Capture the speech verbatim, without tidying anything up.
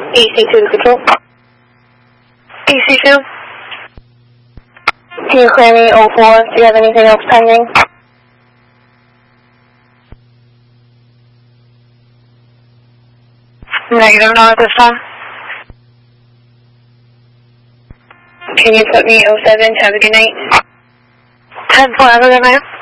E C two to control. E C two. Can you clear me oh four? Do you have anything else pending? Negative, no at this time. Can you put me oh seven? Have a good night. ten four, have a good night.